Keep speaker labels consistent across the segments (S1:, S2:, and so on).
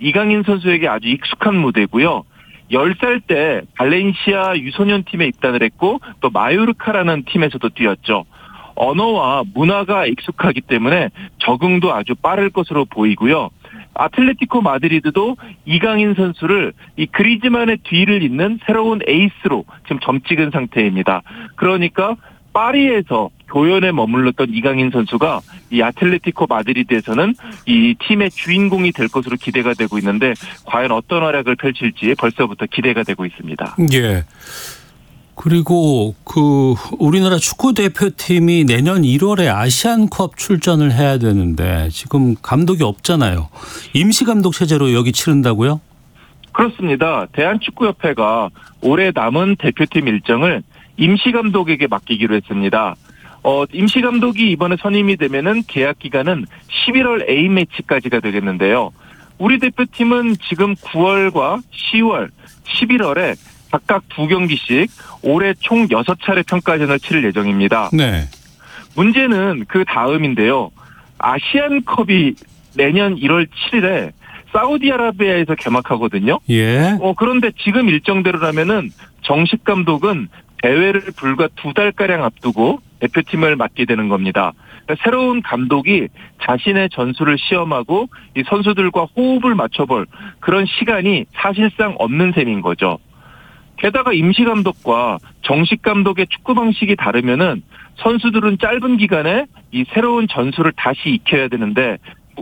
S1: 이강인 선수에게 아주 익숙한 무대고요. 10살 때 발렌시아 유소년 팀에 입단을 했고 또 마요르카라는 팀에서도 뛰었죠. 언어와 문화가 익숙하기 때문에 적응도 아주 빠를 것으로 보이고요. 아틀레티코 마드리드도 이강인 선수를 이 그리즈만의 뒤를 잇는 새로운 에이스로 지금 점찍은 상태입니다. 그러니까 파리에서 교연에 머물렀던 이강인 선수가 이 아틀레티코 마드리드에서는 이 팀의 주인공이 될 것으로 기대가 되고 있는데 과연 어떤 활약을 펼칠지 벌써부터 기대가 되고 있습니다.
S2: 예. 그리고 우리나라 축구 대표팀이 내년 1월에 아시안컵 출전을 해야 되는데 지금 감독이 없잖아요. 임시 감독 체제로 여기 치른다고요?
S1: 그렇습니다. 대한축구협회가 올해 남은 대표팀 일정을 임시 감독에게 맡기기로 했습니다. 임시 감독이 이번에 선임이 되면은 계약 기간은 11월 A매치까지가 되겠는데요. 우리 대표팀은 지금 9월과 10월, 11월에 각각 2경기씩 올해 총 6차례 평가전을 치를 예정입니다.
S2: 네.
S1: 문제는 그 다음인데요. 아시안컵이 내년 1월 7일에 사우디아라비아에서 개막하거든요.
S2: 예.
S1: 그런데 지금 일정대로라면은 정식 감독은 대회를 불과 2달가량 앞두고 대표팀을 맡게 되는 겁니다. 그러니까 새로운 감독이 자신의 전술을 시험하고 이 선수들과 호흡을 맞춰볼 그런 시간이 사실상 없는 셈인 거죠. 게다가 임시 감독과 정식 감독의 축구 방식이 다르면은 선수들은 짧은 기간에 이 새로운 전술을 다시 익혀야 되는데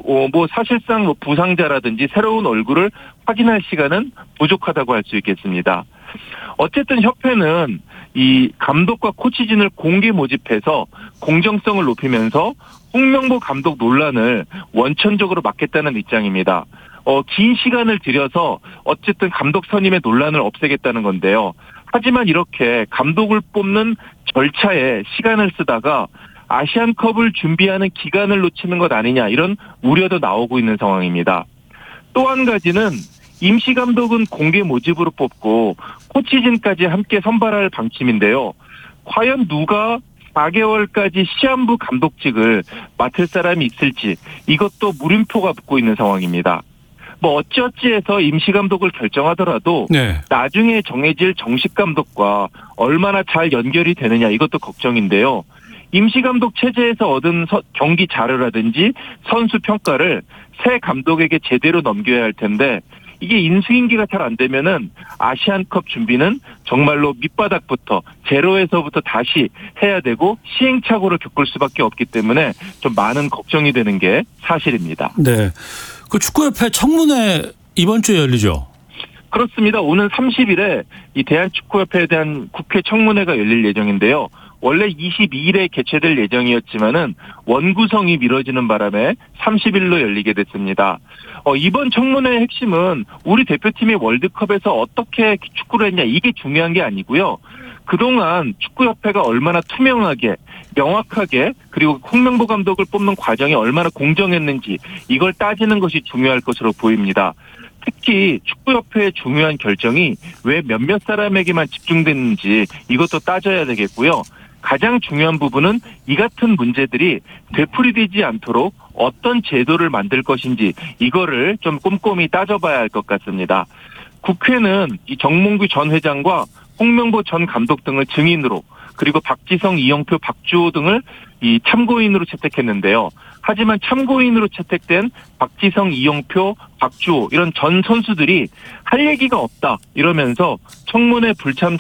S1: 사실상 부상자라든지 새로운 얼굴을 확인할 시간은 부족하다고 할 수 있겠습니다. 어쨌든 협회는 이 감독과 코치진을 공개 모집해서 공정성을 높이면서 홍명보 감독 논란을 원천적으로 막겠다는 입장입니다. 긴 시간을 들여서 어쨌든 감독 선임의 논란을 없애겠다는 건데요. 하지만 이렇게 감독을 뽑는 절차에 시간을 쓰다가 아시안컵을 준비하는 기간을 놓치는 것 아니냐 이런 우려도 나오고 있는 상황입니다. 또 한 가지는 임시 감독은 공개 모집으로 뽑고 코치진까지 함께 선발할 방침인데요. 과연 누가 4개월까지 시한부 감독직을 맡을 사람이 있을지 이것도 물음표가 붙고 있는 상황입니다. 어찌어찌해서 임시 감독을 결정하더라도
S2: 네.
S1: 나중에 정해질 정식 감독과 얼마나 잘 연결이 되느냐 이것도 걱정인데요. 임시 감독 체제에서 얻은 경기 자료라든지 선수 평가를 새 감독에게 제대로 넘겨야 할 텐데 이게 인수인계가 잘 안 되면은 아시안컵 준비는 정말로 밑바닥부터 제로에서부터 다시 해야 되고 시행착오를 겪을 수밖에 없기 때문에 좀 많은 걱정이 되는 게 사실입니다.
S2: 네. 그 축구협회 청문회 이번 주에 열리죠?
S1: 그렇습니다. 오는 30일에 이 대한축구협회에 대한 국회 청문회가 열릴 예정인데요. 원래 22일에 개최될 예정이었지만은 원구성이 미뤄지는 바람에 30일로 열리게 됐습니다. 이번 청문회의 핵심은 우리 대표팀이 월드컵에서 어떻게 축구를 했냐 이게 중요한 게 아니고요. 그동안 축구협회가 얼마나 투명하게 명확하게 그리고 홍명보 감독을 뽑는 과정이 얼마나 공정했는지 이걸 따지는 것이 중요할 것으로 보입니다. 특히 축구협회의 중요한 결정이 왜 몇몇 사람에게만 집중됐는지 이것도 따져야 되겠고요. 가장 중요한 부분은 이 같은 문제들이 되풀이되지 않도록 어떤 제도를 만들 것인지 이거를 좀 꼼꼼히 따져봐야 할 것 같습니다. 국회는 이 정몽규 전 회장과 홍명보 전 감독 등을 증인으로 그리고 박지성, 이영표, 박주호 등을 이 참고인으로 채택했는데요. 하지만 참고인으로 채택된 박지성, 이영표, 박주호 이런 전 선수들이 할 얘기가 없다 이러면서 청문회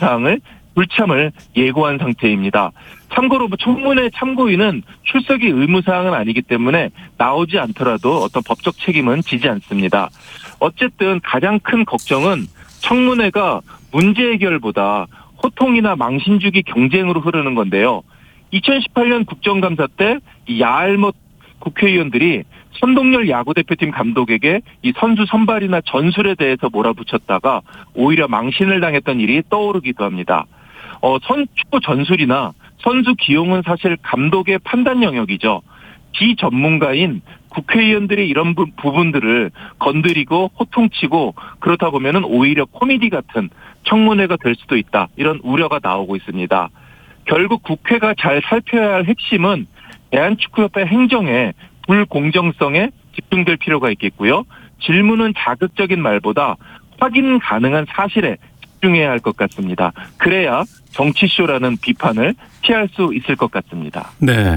S1: 불참을 예고한 상태입니다. 참고로 청문회 참고인은 출석이 의무사항은 아니기 때문에 나오지 않더라도 어떤 법적 책임은 지지 않습니다. 어쨌든 가장 큰 걱정은 청문회가 문제 해결보다 호통이나 망신 주기 경쟁으로 흐르는 건데요. 2018년 국정감사 때 이 야알못 국회의원들이 선동열 야구대표팀 감독에게 이 선수 선발이나 전술에 대해서 몰아붙였다가 오히려 망신을 당했던 일이 떠오르기도 합니다. 축구 전술이나 선수 기용은 사실 감독의 판단 영역이죠. 비전문가인 국회의원들이 이런 부분들을 건드리고 호통치고 그렇다 보면은 오히려 코미디 같은 청문회가 될 수도 있다. 이런 우려가 나오고 있습니다. 결국 국회가 잘 살펴야 할 핵심은 대한축구협회 행정의 불공정성에 집중될 필요가 있겠고요. 질문은 자극적인 말보다 확인 가능한 사실에 집중해야 할 것 같습니다. 그래야 정치쇼라는 비판을 피할 수 있을 것 같습니다.
S2: 네.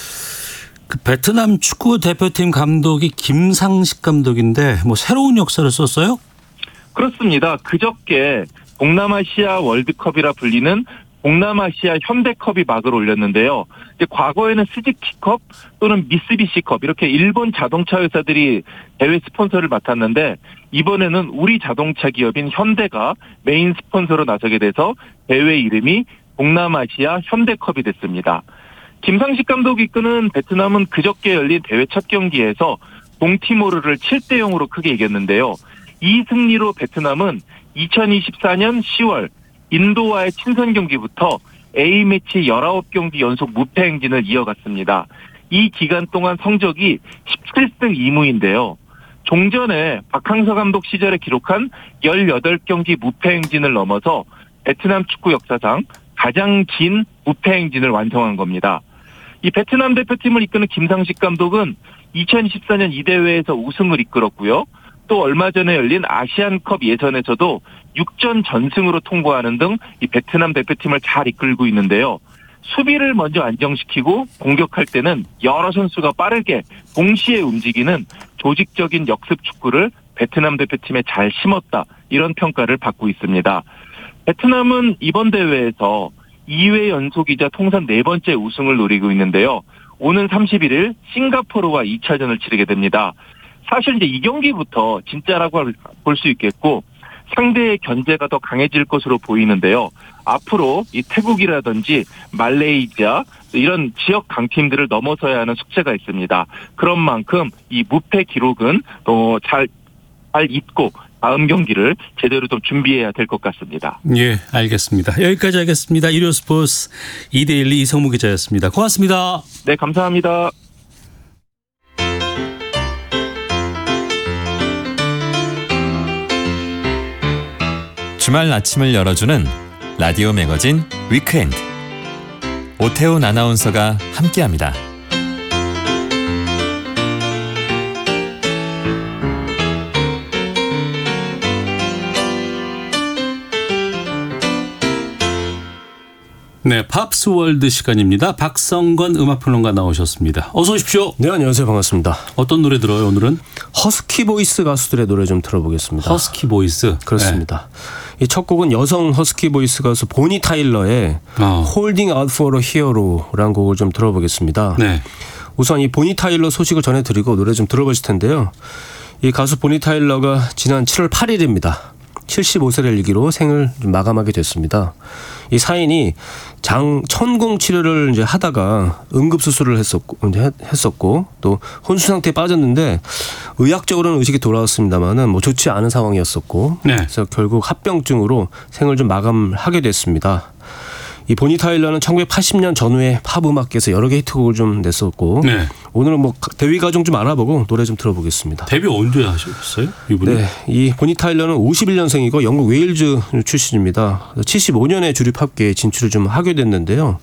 S2: 그 베트남 축구 대표팀 감독이 김상식 감독인데 뭐 새로운 역사를 썼어요?
S1: 그렇습니다. 그저께 동남아시아 월드컵이라 불리는 동남아시아 현대컵이 막을 올렸는데요. 이제 과거에는 스즈키컵 또는 미쓰비시컵 이렇게 일본 자동차 회사들이 대회 스폰서를 맡았는데 이번에는 우리 자동차 기업인 현대가 메인 스폰서로 나서게 돼서 대회 이름이 동남아시아 현대컵이 됐습니다. 김상식 감독이 이끄는 베트남은 그저께 열린 대회 첫 경기에서 동티모르를 7대0으로 크게 이겼는데요. 이 승리로 베트남은 2024년 10월 인도와의 친선 경기부터 A매치 19경기 연속 무패 행진을 이어갔습니다. 이 기간 동안 성적이 17승 2무인데요. 종전에 박항서 감독 시절에 기록한 18경기 무패 행진을 넘어서 베트남 축구 역사상 가장 긴 무패 행진을 완성한 겁니다. 이 베트남 대표팀을 이끄는 김상식 감독은 2014년 이 대회에서 우승을 이끌었고요. 또 얼마 전에 열린 아시안컵 예선에서도 6전 전승으로 통과하는 등 이 베트남 대표팀을 잘 이끌고 있는데요. 수비를 먼저 안정시키고 공격할 때는 여러 선수가 빠르게 동시에 움직이는 조직적인 역습 축구를 베트남 대표팀에 잘 심었다. 이런 평가를 받고 있습니다. 베트남은 이번 대회에서 2회 연속이자 통산 4번째 우승을 노리고 있는데요. 오는 31일 싱가포르와 2차전을 치르게 됩니다. 사실 이제 이 경기부터 진짜라고 볼 수 있겠고 상대의 견제가 더 강해질 것으로 보이는데요. 앞으로 이 태국이라든지 말레이시아 이런 지역 강팀들을 넘어서야 하는 숙제가 있습니다. 그런 만큼 이 무패 기록은 잘 잊고 다음 경기를 제대로 좀 준비해야 될 것 같습니다.
S2: 예, 알겠습니다. 여기까지 하겠습니다. 일요스포츠 이데일리 이성무 기자였습니다. 고맙습니다.
S1: 네, 감사합니다.
S3: 주말 아침을 열어주는 라디오 매거진 위크엔드. 오태훈 아나운서가 함께합니다.
S2: 네, 팝스월드 시간입니다. 박성건 음악평론가 나오셨습니다. 어서 오십시오.
S4: 네, 안녕하세요. 반갑습니다.
S2: 어떤 노래 들어요, 오늘은?
S4: 허스키 보이스 가수들의 노래 좀 들어보겠습니다.
S2: 허스키 보이스.
S4: 그렇습니다. 이 첫 곡은 여성 허스키 보이스 가수 보니 타일러의 Holding Out for a Hero라는 곡을 좀 들어보겠습니다.
S2: 네.
S4: 우선 이 보니 타일러 소식을 전해드리고 노래 좀 들어보실 텐데요. 이 가수 보니 타일러가 지난 7월 8일입니다. 75세를 일기로 생을 마감하게 됐습니다. 이 사인이 장 천궁 치료를 이제 하다가 응급 수술을 했었고 또 혼수 상태에 빠졌는데 의학적으로는 의식이 돌아왔습니다만은 뭐 좋지 않은 상황이었었고
S2: 네.
S4: 그래서 결국 합병증으로 생을 좀 마감하게 됐습니다. 이 보니 타일러는 1980년 전후에 팝 음악계에서 여러 개 히트곡을 좀 냈었고
S2: 네.
S4: 오늘은 뭐 데뷔 과정 좀 알아보고 노래 좀 들어보겠습니다.
S2: 데뷔 언제 하셨어요, 이분이?
S4: 네, 이 보니 타일러는 51년생이고 영국 웨일즈 출신입니다. 75년에 주류 팝계에 진출을 좀 하게 됐는데요.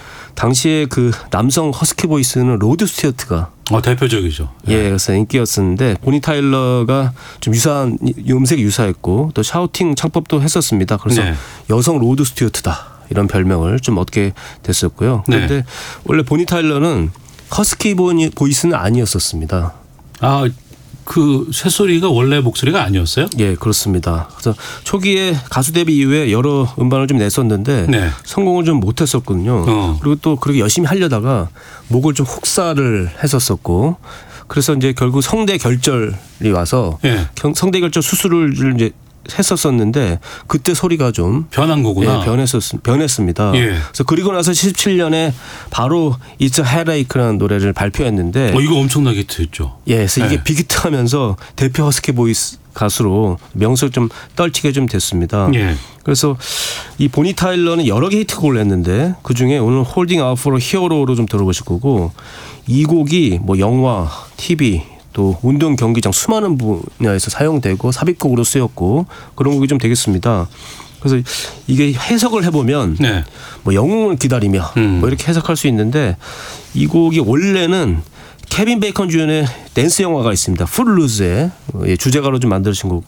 S4: 당시에 그 남성 허스키 보이스는 로드 스튜어트가
S2: 대표적이죠.
S4: 예, 그래서 인기였었는데 보니 타일러가 좀 유사한 음색이 유사했고 또 샤우팅 창법도 했었습니다. 그래서
S2: 네.
S4: 여성 로드 스튜어트다 이런 별명을 좀 얻게 됐었고요. 그런데
S2: 네.
S4: 원래 보니 타일러는 허스키 보이스는 아니었었습니다.
S2: 아, 그 새소리가 원래 목소리가 아니었어요?
S4: 예, 그렇습니다. 그래서 초기에 가수 데뷔 이후에 여러 음반을 좀 냈었는데
S2: 네.
S4: 성공을 좀 못했었거든요. 그리고 또 그렇게 열심히 하려다가 목을 좀 혹사를 했었었고 그래서 이제 결국 성대 결절이 와서
S2: 예.
S4: 성대 결절 수술을 이제 했었었는데 그때 소리가 좀
S2: 변한 거구나.
S4: 예, 변했습니다.
S2: 예.
S4: 그래서 그리고 나서 77년에 바로 It's a Headache라는 노래를 발표했는데
S2: 이거 엄청나게 히트했죠.
S4: 예, 그래서 이게
S2: 네.
S4: 빅히트하면서 대표 허스키 보이스 가수로 명성을 좀 떨치게 좀 됐습니다.
S2: 예.
S4: 그래서 이 보니 타일러는 여러 개 히트곡을 냈는데 그 중에 오늘 Holding Out for a Hero로 좀 들어보실 거고 이 곡이 뭐 영화, TV 또 운동 경기장 수많은 분야에서 사용되고 삽입곡으로 쓰였고 그런 곡이 좀 되겠습니다. 그래서 이게 해석을 해보면
S2: 네.
S4: 뭐 영웅을 기다리며 뭐 이렇게 해석할 수 있는데 이 곡이 원래는 케빈 베이컨 주연의 댄스 영화가 있습니다. 풀루즈의 주제가로 좀 만드신 곡